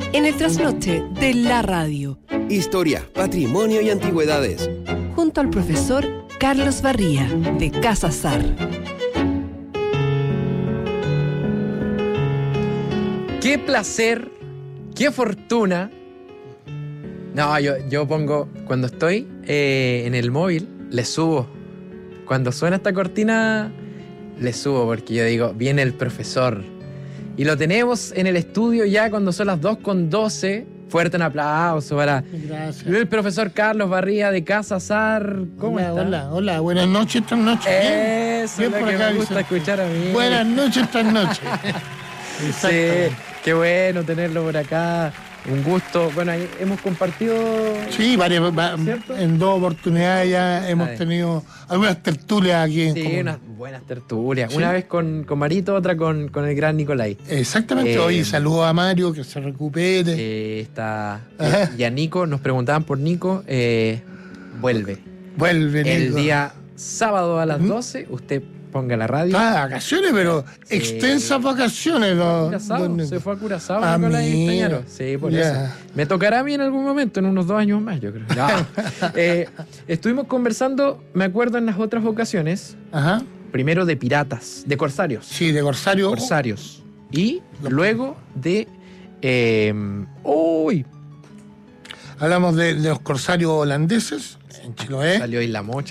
en el trasnoche de la radio. Historia, patrimonio y antigüedades. Junto al profesor Carlos Barría, de Casa Sar. Qué placer, qué fortuna. No, yo pongo, cuando estoy en el móvil, le subo. Cuando suena esta cortina, le subo porque yo digo, viene el profesor. Y lo tenemos en el estudio ya cuando son las 2:12. Fuerte un aplauso para el profesor Carlos Barría de Casa Sar. ¿Cómo está? Hola, buenas noches, esta noche. Eso es lo que me gusta escuchar a mí. Buenas noches, esta noche. Sí, qué bueno tenerlo por acá. Un gusto. Bueno, ahí hemos compartido... Sí, en 2 oportunidades ya hemos tenido algunas tertulias aquí en común. unas buenas tertulias. ¿Sí? Una vez con Marito, otra con el gran Nicolai. Exactamente. Hoy saludo a Mario, que se recupere. Está... y a Nico, nos preguntaban por Nico. Vuelve. Vuelve, Nico. El día sábado a las 12, usted ponga la radio. Vacaciones, pero extensas vacaciones. Se fue a Curazao, Nicolai Estañaro. Sí, por eso. Me tocará a mí en algún momento, en unos 2 años más, yo creo. Estuvimos conversando, me acuerdo, en las otras ocasiones. Ajá. Primero de piratas, de corsarios. Sí, de corsarios. Corsarios. Y luego de... Hablamos de los corsarios holandeses en Chiloé. Salió Isla Mocha.